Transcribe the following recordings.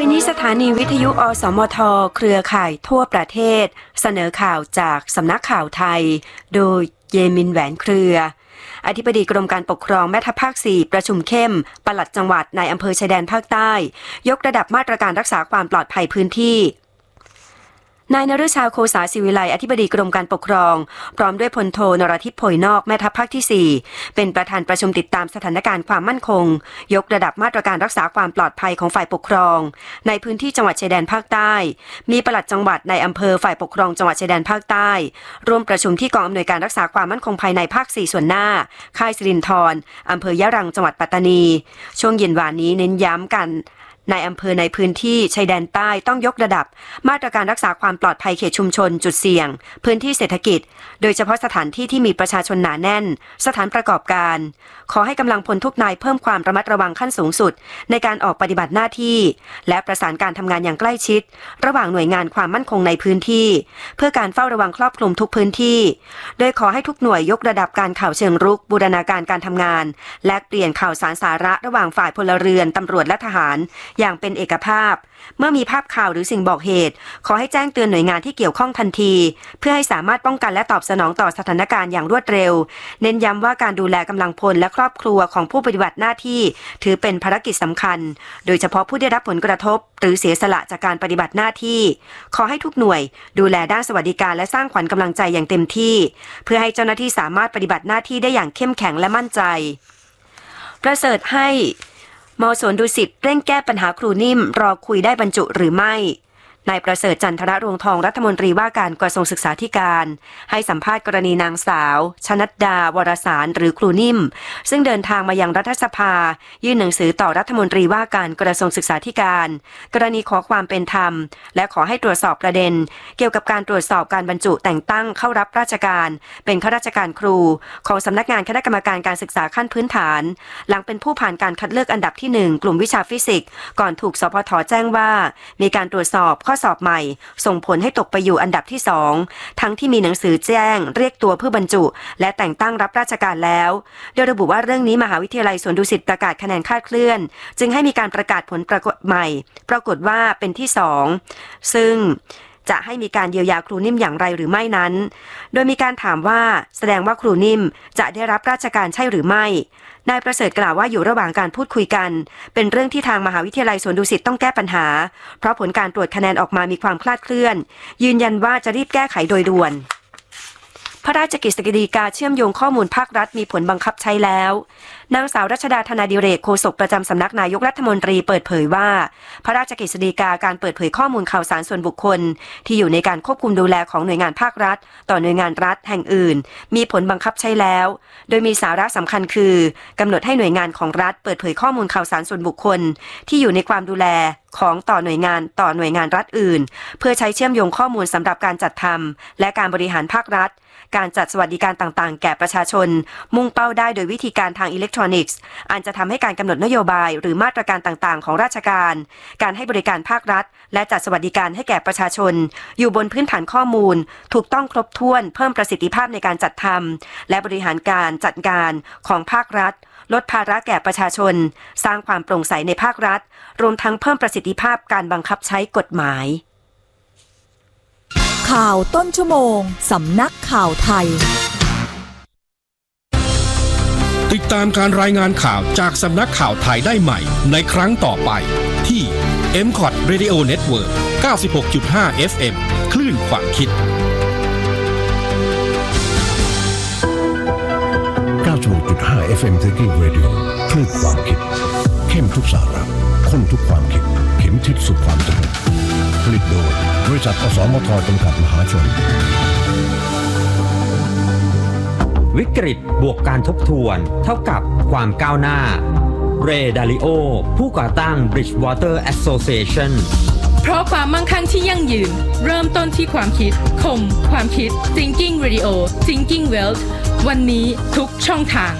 นี้สถานีวิทยุอสมทเครือข่ายทั่วประเทศเสนอข่าวจากสำนักข่าวไทยโดยเยมินแหวนเครืออธิบดีกรมการปกครองแม่ทัพภาค 4ประชุมเข้มปลัดจังหวัดในอำเภอชายแดนภาคใต้ยกระดับมาตรการรักษาความปลอดภัยพื้นที่นายนฤชาโคสาศิวิไลอธิบดีกรมการปกครองพร้อมด้วยพลโทนรทิพย์โพยนอกแม่ทัพภาคที่ 4เป็นประธานประชุมติดตามสถานการณ์ความมั่นคงยกระดับมาตรการรักษาความปลอดภัยของฝ่ายปกครองในพื้นที่จังหวัดชายแดนภาคใต้มีปลัดจังหวัดในอำเภอฝ่ายปกครองจังหวัดชายแดนภาคใต้ร่วมประชุมที่กองอำนวยการรักษาความมั่นคงภายในภาค 4ส่วนหน้าค่ายสิรินธรอำเภอยะรังจังหวัดปัตตานีช่วงเย็นวานนี้เน้นย้ำกันในอำเภอในพื้นที่ชายแดนใต้ต้องยกระดับมาตรการรักษาความปลอดภัยเขตชุมชนจุดเสี่ยงพื้นที่เศรษฐกิจโดยเฉพาะสถานที่ที่มีประชาชนหนาแน่นสถานประกอบการขอให้กำลังพลทุกนายเพิ่มความระมัดระวังขั้นสูงสุดในการออกปฏิบัติหน้าที่และประสานการทำงานอย่างใกล้ชิดระหว่างหน่วยงานความมั่นคงในพื้นที่เพื่อการเฝ้าระวังครอบคลุมทุกพื้นที่โดยขอให้ทุกหน่วยยกระดับการข่าวเชิงรุกบูรณาการการทำงานแลกเปลี่ยนข่าวสารสาระระหว่างฝ่ายพลเรือนตำรวจและทหารอย่างเป็นเอกภาพเมื่อมีภาพข่าวหรือสิ่งบอกเหตุขอให้แจ้งเตือนหน่วยงานที่เกี่ยวข้องทันทีเพื่อให้สามารถป้องกันและตอบสนองต่อสถานการณ์อย่างรวดเร็วเน้นย้ำว่าการดูแลกำลังพลและครอบครัวของผู้ปฏิบัติหน้าที่ถือเป็นภารกิจสำคัญโดยเฉพาะผู้ได้รับผลกระทบหรือเสียสละจากการปฏิบัติหน้าที่ขอให้ทุกหน่วยดูแลด้านสวัสดิการและสร้างขวัญกำลังใจอย่างเต็มที่เพื่อให้เจ้าหน้าที่สามารถปฏิบัติหน้าที่ได้อย่างเข้มแข็งและมั่นใจประเสริฐให้ม.สวนดุสิตเร่งแก้ปัญหาครูนิ่มรอคุยได้บรรจุหรือไม่นายประเสริฐจันทรรวงทองรัฐมนตรีว่าการกระทรวงศึกษาธิการให้สัมภาษณ์กรณีนางสาวชนัดดาวรสารหรือครูนิ่มซึ่งเดินทางมายังรัฐสภายื่นหนังสือต่อรัฐมนตรีว่าการกระทรวงศึกษาธิการกรณีขอความเป็นธรรมและขอให้ตรวจสอบประเด็นเกี่ยวกับการตรวจสอบการบรรจุแต่งตั้งเข้ารับราชการเป็นข้าราชการครูของสำนักงานคณะกรรมการการศึกษาขั้นพื้นฐานหลังเป็นผู้ผ่านการคัดเลือกอันดับที่1กลุ่มวิชาฟิสิกส์ก่อนถูกสพท.แจ้งว่ามีการตรวจสอบข้อสอบใหม่ส่งผลให้ตกไปอยู่อันดับที่2ทั้งที่มีหนังสือแจ้งเรียกตัวเพื่อบรรจุและแต่งตั้งรับราชการแล้วโดยระบุว่าเรื่องนี้มหาวิทยาลัยสวนดุสิตประกาศคะแนนคลาดเคลื่อนจึงให้มีการประกาศผลประกอบใหม่ปรากฏว่าเป็นที่2ซึ่งจะให้มีการเยียวยาครูนิ่มอย่างไรหรือไม่นั้นโดยมีการถามว่าแสดงว่าครูนิ่มจะได้รับราชการใช่หรือไม่นายประเสริฐกล่าวว่าอยู่ระหว่างการพูดคุยกันเป็นเรื่องที่ทางมหาวิทยาลัยสวนดุสิตต้องแก้ปัญหาเพราะผลการตรวจคะแนนออกมามีความคลาดเคลื่อนยืนยันว่าจะรีบแก้ไขโดยด่วนพระราชกฤษฎีกาเชื่อมโยงข้อมูลภาครัฐมีผลบังคับใช้แล้วนางสาวรัชดาธนาดิเรกโฆษกประจำสำนักนายกรัฐมนตรีเปิดเผยว่าพระราชกฤษฎีกาการเปิดเผยข้อมูลข่าวสารส่วนบุคคลที่อยู่ในการควบคุมดูแลของหน่วยงานภาครัฐต่อหน่วยงานรัฐแห่งอื่นมีผลบังคับใช้แล้วโดยมีสาระสำคัญคือกำหนดให้หน่วยงานของรัฐเปิดเผยข้อมูลข่าวสารส่วนบุคคลที่อยู่ในความดูแลของต่อหน่วยงานรัฐอื่นเพื่อใช้เชื่อมโยงข้อมูลสำหรับการจัดทำและการบริหารภาครัฐการจัดสวัสดิการต่างๆแก่ประชาชนมุ่งเป้าได้โดยวิธีการทางอิเล็กทรอนิกส์อันจะทำให้การกำหนดนโยบายหรือมาตรการต่างๆของราชการการให้บริการภาครัฐและจัดสวัสดิการให้แก่ประชาชนอยู่บนพื้นฐานข้อมูลถูกต้องครบถ้วนเพิ่มประสิทธิภาพในการจัดทำและบริหารการจัดการของภาครัฐลดภาระแก่ประชาชนสร้างความโปร่งใสในภาครัฐรวมทั้งเพิ่มประสิทธิภาพการบังคับใช้กฎหมายข่าวต้นชั่วโมงสำนักข่าวไทยติดตามการรายงานข่าวจากสำนักข่าวไทยได้ใหม่ในครั้งต่อไปที่ MCOT Radio Network 96.5 FM คลื่นความคิด 96.5 FM Thinking Radio คลื่นความคิดเข้มทุกสาระข้นทุกความคิดเข็มทิศสู่ความจริงผลิตโดยบริษัทอสมทจำกัดมหาชนวิกฤตบวกการทบทวนเท่ากับความก้าวหน้าเรย์ดาริโอผู้ก่อตั้ง Bridgewater Association เพราะความมั่งคั่งที่ยั่งยืนเริ่มต้นที่ความคิดคมความคิด Thinking Radio Thinking Wealth วันนี้ทุกช่องทาง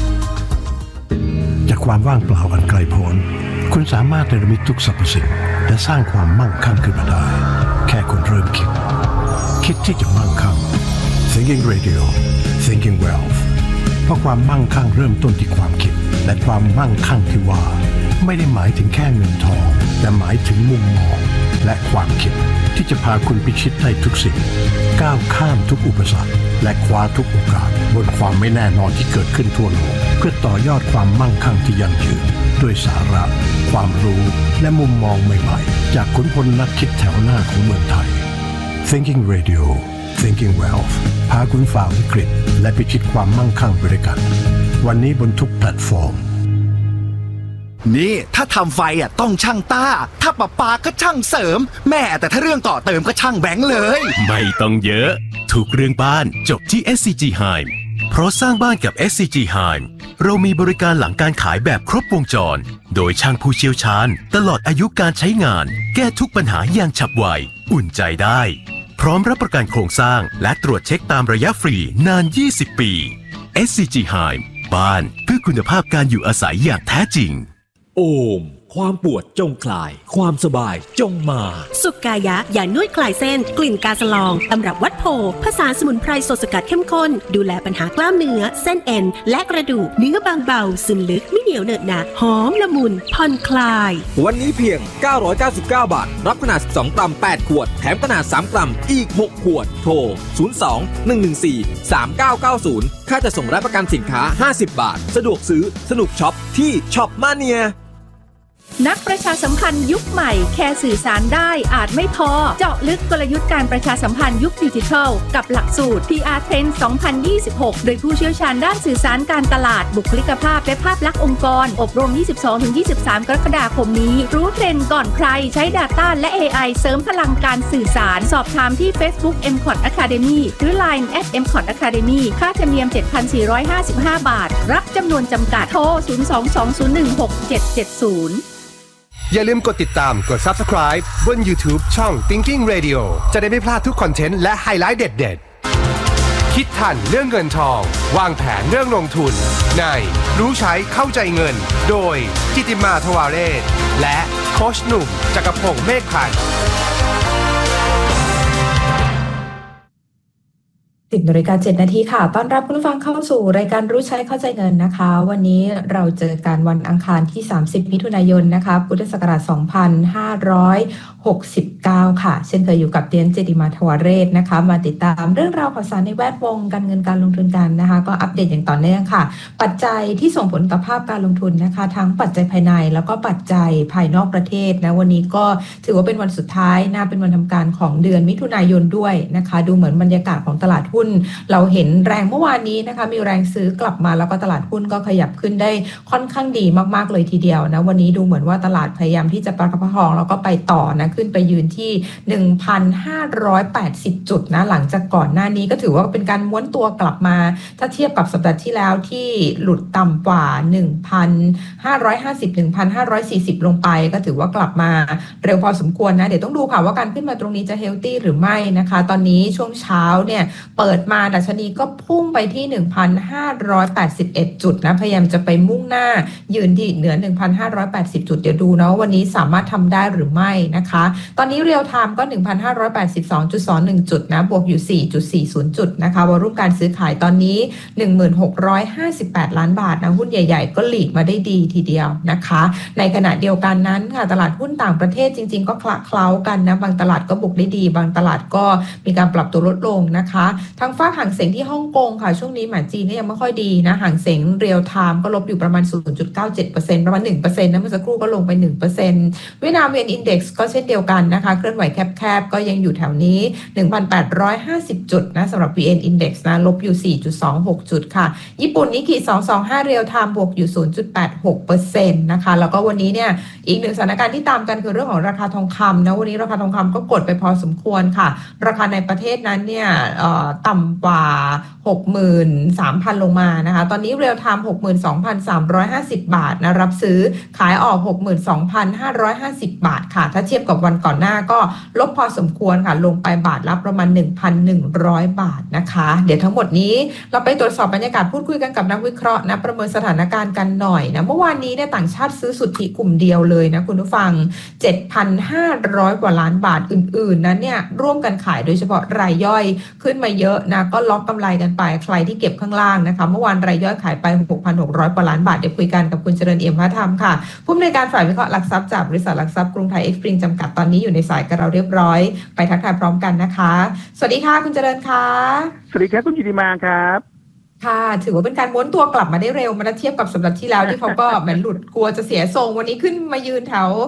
จากความว่างเปล่าอันไกลโพ้นคุณสามารถเนรมิตทุกสรรพสิ่งและสร้างความมั่งคั่งขึ้นมาได้แค่คุณเริ่มคิดที่จะมั่งคั่ง Thinking Radio Thinking Wealth เพราะความมั่งคั่งเริ่มต้นที่ความคิดและความมั่งคั่งที่ว่าไม่ได้หมายถึงแค่เงินทองแต่หมายถึงมุมมองและความคิดที่จะพาคุณพิชิตได้ทุกสิ่งก้าวข้ามทุกอุปสรรคและคว้าทุกโอกาสบนความไม่แน่นอนที่เกิดขึ้นทั่วโลกเพื่อต่อยอดความมั่งคั่งที่ยั่งยืนด้วยสาระความรู้และมุมมองใหม่ๆจากขุนพลนักคิดแถวหน้าของเมืองไทย Thinking Radio Thinking Wealth พาคุณฝ่าวิกฤตและพิชิตความมั่งคั่งไปด้วยกันวันนี้บนทุกแพลตฟอร์มนี่ถ้าทำไฟต้องช่างต้าถ้าประปาก็ช่างเสริมแม่แต่ถ้าเรื่องต่อเติมก็ช่างแบงค์เลยไม่ต้องเยอะทุกเรื่องบ้านจบที่ SCG Heim เพราะสร้างบ้านกับ SCG Heim เรามีบริการหลังการขายแบบครบวงจรโดยช่างผู้เชี่ยวชาญตลอดอายุการใช้งานแก้ทุกปัญหาอย่างฉับไวอุ่นใจได้พร้อมรับประกันโครงสร้างและตรวจเช็คตามระยะฟรีนาน20 ปี SCG Heim บ้านเพื่อคุณภาพการอยู่อาศัยอย่างแท้จริงโอมความปวดจงคลายความสบายจงมาสุกายะยานวดคลายเส้นกลิ่นกาสลองตำรับวัดโพผสานสมุนไพรสดสกัดเข้มข้นดูแลปัญหากล้ามเนื้อเส้นเอ็นและกระดูกเนื้อบางเบาซึมลึกไม่เหนียวเหนอะหนะหอมละมุนผ่อนคลายวันนี้เพียง999 บาทรับขนาด12กรัม8ขวดแถมขนาด3กรัมอีก6ขวดโทร02-114-3990ค่าจะส่งรับประกันสินค้า50 บาทสะดวกซื้อสนุกช็อปที่ช็อปมาเนียนักประชาสัมพันธ์ยุคใหม่แค่สื่อสารได้อาจไม่พอเจาะลึกกลยุทธ์การประชาสัมพันธ์ยุคดิจิทัลกับหลักสูตร PR Trend 2026 โดยผู้เชี่ยวชาญด้านสื่อสารการตลาดบุคลิกภาพและภาพลักษณ์องค์กรอบรม 22-23 กรกฎาคมนี้รู้เทรนด์ก่อนใครใช้ Data และ AI เสริมพลังการสื่อสารสอบถามที่ Facebook MCOT Academy หรือ Line @MCOT Academy ค่าธรรมเนียม 7,455 บาทรับจำนวนจำกัดโทร 02-2016-7770 อย่าลืมกดติดตามกด Subscribe บน YouTube ช่อง Thinking Radio จะได้ไม่พลาดทุกคอนเทนต์และไฮไลท์เด็ดๆคิดทันเรื่องเงินทองวางแผนเรื่องลงทุนในรู้ใช้เข้าใจเงินโดยจิติมาทวาเรศและโค้ชหนุ่มจักรพงษ์เมฆพันธ์ 10:07 นาทีค่ะต้อนรับคุณผู้ฟังเข้าสู่รายการรู้ใช้เข้าใจเงินนะคะวันนี้เราเจอกันวันอังคารที่30มิถุนายนนะคะพุทธศักราช2569ค่ะเช่นเคยอยู่กับเดียนเจติมาทวาเรศนะคะมาติดตามเรื่องราวข่าวสารในแวดวงการเงินการลงทุนกันนะคะก็อัปเดตอย่างต่อเนื่องค่ะปัจจัยที่ส่งผลต่อภาพการลงทุนนะคะทั้งปัจจัยภายในแล้วก็ปัจจัยภายนอกประเทศนะวันนี้ก็ถือว่าเป็นวันสุดท้ายนะเป็นวันทำการของเดือนมิถุนายนด้วยนะคะดูเหมือนบรรยากาศของตลาดหุ้นเราเห็นแรงเมื่อวานนี้นะคะมีแรงซื้อกลับมาแล้วก็ตลาดหุ้นก็ขยับขึ้นได้ค่อนข้างดีมากๆเลยทีเดียวนะวันนี้ดูเหมือนว่าตลาดพยายามที่จะประคับประคองแล้วก็ไปต่อนะขึ้นไปยืนที่ 1,580 จุดนะหลังจากก่อนหน้านี้ก็ถือว่าเป็นการม้วนตัวกลับมาถ้าเทียบกับสัปดาห์ที่แล้วที่หลุดต่ำกว่า 1,550 1,540 ลงไปก็ถือว่ากลับมาเร็วพอสมควรนะเดี๋ยวต้องดูค่ะว่าการขึ้นมาตรงนี้จะเฮลตี้หรือไม่นะคะตอนนี้ช่วงเช้าเนี่ยเปิดมาดัชนีก็พุ่งไปที่ 1,581 จุดนะพยายามจะไปมุ่งหน้ายืนที่เหนือ 1,580 จุดเดี๋ยวดูนะวันนี้สามารถทำได้หรือไม่นะคะตอนนี้เรียลไทม์ก็ 1,582.21 จุดนะบวกอยู่ 4.40 จุดนะคะวอลุ่มการซื้อขายตอนนี้ 1658 ล้านบาทนะหุ้นใหญ่ๆก็หลีกมาได้ดีทีเดียวนะคะในขณะเดียวกันนั้นค่ะตลาดหุ้นต่างประเทศจริงๆก็คละเคล้ากันนะบางตลาดก็บวกได้ดีบางตลาดก็มีการปรับตัวลดลงนะคะทางฝั่งหางเส็งที่ฮ่องกงค่ะช่วงนี้หมาจีนก็ยังไม่ค่อยดีนะหางเส็งเรียลไทม์ก็ลบอยู่ประมาณ 0.97% ประมาณ 1% นะเมื่อสักครู่ก็ลงไป 1% เวียดนามเวียนอินเด็กซ์ก็เช่นเดียวกันนะคะเคลื่อนไหวแคบๆก็ยังอยู่แถวนี้ 1,850 จุดนะสำหรับ VN Index นะลบอยู่ 4.26 จุดค่ะญี่ปุ่นนิกเกิ225เรียลไทม์บวกอยู่ 0.86% นะคะแล้วก็วันนี้เนี่ยอีกหนึ่งสถานการณ์ที่ตามกันคือเรื่องของราคาทองคำนะวันนี้ราคาทองคำก็กดไปพอสมควรค่ะราคาในประเทศนั้นเนี่ยต่ำกว่า 63,000 ลงมานะคะตอนนี้เรียลไทม์ 62,350 บาทนะรับซื้อขายออก 62,550 บาทค่ะถ้าเทียบกับวันก่อนหน้าก็ลบพอสมควรค่ะลงไปบาทละประมาณ 1,100 บาทนะคะเดี๋ยวทั้งหมดนี้เราไปตรวจสอบบรรยากาศพูดคุยกันกับนักวิเคราะห์นะประเมินสถานการณ์กันหน่อยนะเมื่อวานนี้เนี่ยต่างชาติซื้อสุทธิกลุ่มเดียวเลเลยนะคุณผู้ฟัง 7,500 กว่าล้านบาทอื่นๆนั้นเนี่ยร่วมกันขายโดยเฉพาะรายย่อยขึ้นมาเยอะนะก็ล็อกกำไรกันไปใครที่เก็บข้างล่างนะคะเมื่อวานรายย่อยขายไป 6,600 กว่าล้านบาทเดี๋ยวคุยกันกับคุณเจริญเอี่ยมพระธรรมค่ะผู้อำนวยการฝ่ายวิเคราะห์หลักทรัพย์จากบริษัทหลักทรัพย์กรุงไทยเอ็กซ์ปริงจำกัดตอนนี้อยู่ในสายกับเราเรียบร้อยไปทักทายพร้อมกันนะคะสวัสดีค่ะคุณเจริญค่ะสวัสดีครับคุณจิติมาครับค่ะถือว่าเป็นการม้วนตัวกลับมาได้เร็วมาเทียบกับสัปดาห์ที่แล้วที่เขาก็เหมือนหลุดกลัวจะเสียทรงวันนี้ขึ้นมายืนแถว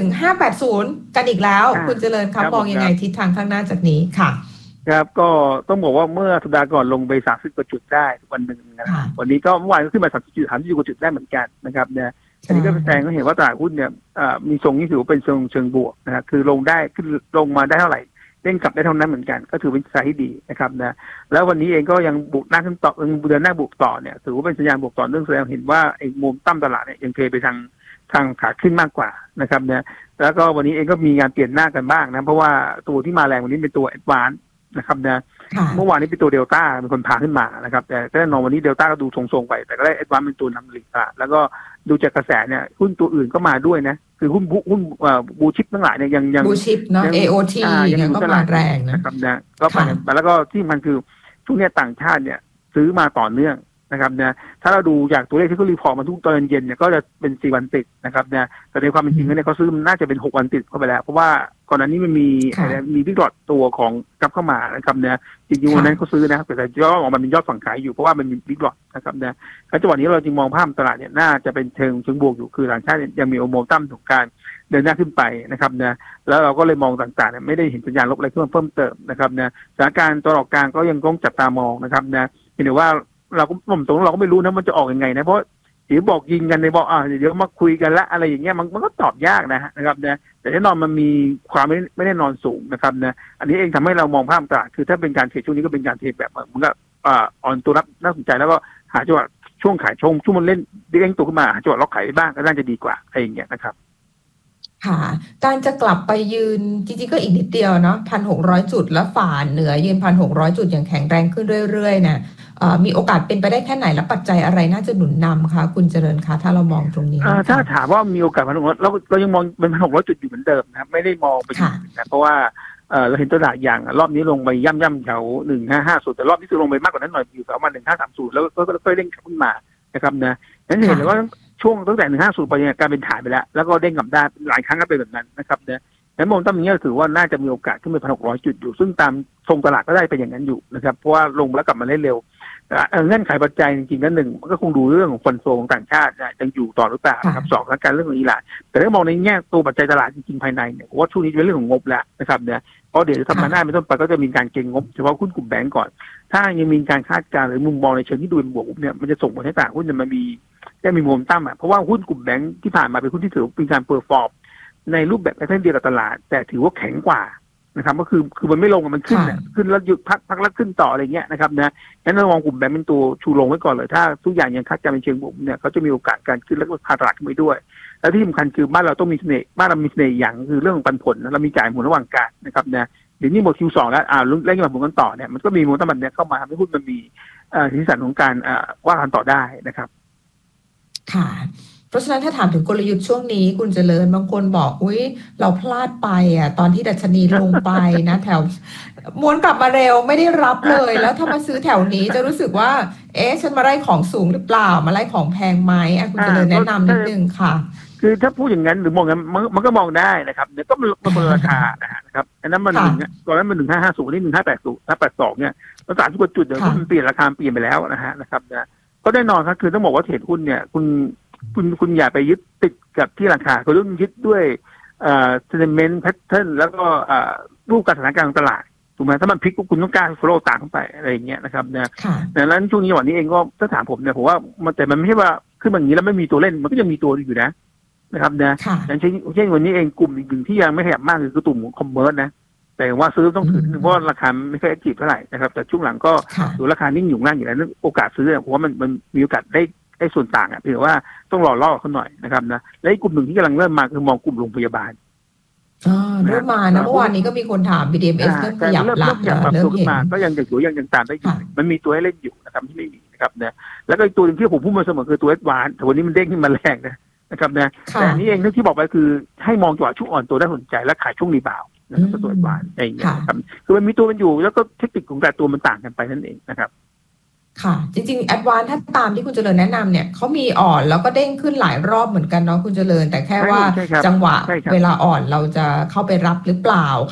1580กันอีกแล้วคุณเจริญครับมองยังไงทิศทางข้างหน้าจากนี้ค่ะครับก็ต้องบอกว่าเมื่อสัปดาห์ก่อนลงไป30กว่าจุดได้วันหนึ่งนะครับวันนี้ก็เมื่อวานก็ขึ้นมา30กว่าจุดได้เหมือนกันนะครับเนี่ยอันนี้ก็แสดงให้เห็นว่าตลาดหุ้นเนี่ยมีทรงที่ถือว่าเป็นเชิงบวกนะครับคือลงได้ขึ้นลงมาได้เท่าไหร่เด้งกลับได้เท่านั้นเหมือนกันก็ถือเป็นสัญญาณที่ดีนะครับนะแล้ววันนี้เองก็ยังบวกหน้าขึ้นต่อเดือนหน้าบวกต่อเนี่ยถือว่าเป็นสัญญาณบวกต่อเนื่องแสดงเห็นว่าไอ้มุมตั้มตลาดเนี่ยยังเทไปทางขาขึ้นมากกว่านะครับเนี่ยแล้วก็วันนี้เองก็มีงานเปลี่ยนหน้ากันบ้างนะเพราะว่าตัวที่มาแรงวันนี้เป็นตัวแอดวานซ์นะครับนะเมื่อวานนี้เป็นตัวเดลต้าเป็นคนพาขึ้นมานะครับแต่แน่นอนวันนี้เดลต้าก็ดูทรงๆไปแต่ก็ได้แอดวานซ์เป็นตัวนำหลีกแล้วก็ดูจากกระแสเนี่ยหุ้นตัวอื่นก็มาด้วยนะคือหุ้นบูชิปทั้งหลายเนี่ยยังบูชิปเนาะ AOT ยังก็มาแรงนะครับนะก็ไปแล้วก็ที่มันคือช่วงนี้ต่างชาติเนี่ยซื้อมาต่อเนื่องนะครับนะถ้าเราดูจากตัวเลขที่เขารีพอร์ตมาทุกตอนเย็นเนี่ยก็จะเป็น4วันติดนะครับนะแต่ในความเป็นจริงเนี่ยเขาซื้อน่าจะเป็น6วันติดเข้าไปแล้วเพราะว่าก่อนหน้านี้มันมีบิ๊กลอตตัวของกลับเข้ามานะครับนะจริงๆวันนั้นเขาซื้อนะแต่ยอดออกมาเป็นยอดฝั่งขายอยู่เพราะว่ามันมีบิ๊กลอตนะครับนะแล้วจังหวะนี้เราจึงมองภาพตลาดเนี่ยน่าจะเป็นเชิงบวกอยู่คือต่างชาติยังมีโมเมนตัมของการเดินหน้าขึ้นไปนะครับนะแล้วเราก็เลยมองต่างๆเนี่ยไม่ได้เห็นสัญญาณลบอะไรเพิ่มเติมนะครับนะสถานการณ์ตัวออกกลางก็ยังต้องจับตามองนะครับนะเห็นว่าเราก็เราก็ไม่รู้นะมันจะออกยังไงนะเพราะเดี๋ยวบอกยิงกันในบอกเดี๋ยวมาคุยกันละอะไรอย่างเงี้ยมันก็ตอบยากนะครับนะแต่แน่นอนมันมีความไม่แน่นอนสูงนะครับนะอันนี้เองทำให้เรามองภาพตลาดคือถ้าเป็นการเทรดช่วงนี้ก็เป็นการเทรดแบบมันก็อ่อนตัวรับน่าสนใจแล้วก็หาจังหวะช่วงขายช่วงมันเล่นเด้งตัวขึ้นมาหาจังหวะล็อกขายไปบ้างก็น่าจะดีกว่าอะไรอย่างเงี้ยนะครับค่ะการจะกลับไปยืนจริงๆก็อีกนิดเดียวเนาะ 1,600 จุดแล้วฝ่าเหนือยืน 1,600 จุดอย่างแข็งแรงขึ้นเรื่อยๆเนี่ยมีโอกาสเป็นไปได้แค่ไหนและปัจจัยอะไรน่าจะหนุนนำคะคุณเจริญคะถ้าเรามองตรงนี้ถ้าถามว่ามีโอกาส1,600เรายังมองเป็น 1,600 จุดอยู่เหมือนเดิมนะไม่ได้มองไปนะเพราะว่าเราเห็นตลาดอย่างรอบนี้ลงไปย่ำแถว1,550แต่รอบนี้ลงไปมากกว่านั้นหน่อยอยู่ประมาณ1,530แล้วก็ค่อยเด้งขึ้นมานะครับนะนั้นเห็นเลยว่าช่วงตั้งแต่150ไปเนี่ยการเป็นฐานไปแล้วก็เด้งกลับได้หลายครั้งก็เป็นแบบนั้นนะครับเนี่ยงั้นมองตั้งนี้ถือว่าน่าจะมีโอกาสขึ้นไป 1,600 จุดอยู่ซึ่งตามทรงตลาดก็ได้เป็นอย่างนั้นอยู่นะครับเพราะว่าลงแล้วกลับมาได้เร็วเงื่อนไขปัจจัยจริงๆก็หนึ่งมันก็คงดูเรื่องของฟันโซของต่างชาติยังอยู่ต่อหรือเปล่าครับสองและการเรื่องของอิหร่านแต่ถ้ามองในแง่ตัวปัจจัยตลาดจริงๆภายในเนี่ยว่าช่วงนี้เป็นเรื่องของงบแล้วนะครับเนี่ยเพราะเดี๋ยวทำมาหน้าเป็นต้นไปก็จะมีการเก็งงบเฉพาะหุ้นกลุ่มแบงก์ก่อนถ้ายังมีการคาดการณ์หรือมุมมองในเชิงที่ดูเป็นบวกเนี่ยมันจะส่งผลให้ตลาดหุ้นมันมีโมเมนตัมเพราะว่าหุ้นกลุ่มแบงก์ที่ผ่านมาเป็นหุ้นที่ถือเป็นการเปอร์ฟอร์มในรูปแบบแพทเทิร์นเดียวกับตลาดแต่ถือว่าแข็งกว่านะครับก็คือมันไม่ลงมันขึ้นเนี่ยขึ้นแล้วหยุดพักแล้วขึ้นต่ออะไรเงี้ยนะครับนะงั้นเรามองกลุ่มแบงก์เป็นตัวชูลงไว้ก่อนเลยถ้าทุกอย่างยังคาดการณ์เป็นเชิงบวกเนี่ยเขาจะมีโอกาสการขึ้นแล้วก็พาตลาดขึ้นไปด้วยและที่สำคัญคือบ้านเราต้องมีเสน่ห์บ้านเรามีเสน่ห์อย่างคือเรื่องของปันผลเรามีจ่ายหมุนระหว่างการนะครับนะเดี๋ยวนี้หมด Q2 แล้วเล่นกันผลกันต่อเนี่ยมันก็มีโมเมนตัมแบบนี้เข้ามาทำให้หุ้นมันมีสีสันของการว่ากันต่อได้นะครับค่ะเพราะฉะนั้นถ้าถามถึงกลยุทธ์ช่วงนี้คุณเจริญบางคนบอกอุ๊ยเราพลาดไปตอนที่ดัชนีลงไปนะแถวม้วนกลับมาเร็วไม่ได้รับเลยแล้วถ้ามาซื้อแถวนี้จะรู้สึกว่าฉันมาไล่ของสูงหรือเปล่ามาไล่ของแพงไหมคุณเจริญแนะนำนิดนึงค่ะคือถ้าพูดอย่างนั้นหรือมองงั้นมันก็มองได้นะครับเนี่ยก็มันเป็นราคานะครับอันนั้นมันตอนนั้นมัน1,550นี่1,580 1,582เนี่ยมัน30กว่าจุดเดี๋ยวมันเปลี่ยนราคาเปลี่ยนไปแล้วนะครับนะก็แน่นอนครับคือต้องบอกว่าเทรดหุ้นเนี่ยคุณอย่าไปยึดติดกับที่ราคาคุณต้องยึดด้วยsentiment pattern แล้วก็รูปการสถานการณ์ของตลาดถูกไหมถ้ามันพลิกคุณต้องการ follow ตามเข้าไปอะไรอย่างเงี้ยนะครับนะดังนั้นช่วงนี้วันนี้เองก็ถ้าถามผมเนี่ยผมว่าแต่มันไม่ใช่ว่าขึ้นแบบนี้แล้วไม่มีตัวเล่นมันก็ยังมีตัวอยู่นะครับนะอย่างเช่นวันนี้เองกลุ่มหนึ่งที่ยังไม่ขยับมากคือกลุ่มของ commerce นะแต่ว่าซื้อต้องถือเพราะราคาไม่ค่อยแอคทีฟเท่าไหร่นะครับแต่ช่วงหลังก็ดูราคานิ่งอยู่ล่างอยู่แล้วโอกาสซื้อผมว่ามันมีโอกาสได้ส่วนต่างเพียงว่าต้องรอเขาหน่อยนะครับนะและอีกกลุ่มหนึ่งที่กำลังเริ่มมาคือมองกลุ่มโรงพยาบาลเริ่มมานะเมื่อวานนี้ก็มีคนถาม BDMs เริ่มขยับหลักเริ่มขึ้นมาก็ยังยังตามได้อยู่มันมีตัวให้เล่นอยู่นะครับที่ไม่มีนะครับนะแล้วก็อีกตัวนึงที่ผมพูดมาเสมอคือตัว Advance แต่วันนี้มันเด้งขึ้นมาแรงนะนะครับนะแต่อันนี้เองที่บอกไปคือให้มองจังหวะช่วงอ่อนตัวได้สนใจและขายช่วงรีบาวนะครับตัวบานอะไรอย่างเงี้ยครับคือมันมีตัวมันอยู่แล้วก็เทคนิคของแต่ตัวมันต่างกันไปนั่นเองนะครับค่ะจริงๆแอดวานถ้าตามที่คุณเจริญแนะนำเนี่ยเขามีอ่อนแล้วก็เด้งขึ้นหลายรอบเหมือนกันเนาะคุณเจริญแต่แค่ว่าจังหวะเวลาอ่อนเราจะเข้าไปรับหรือเปล่า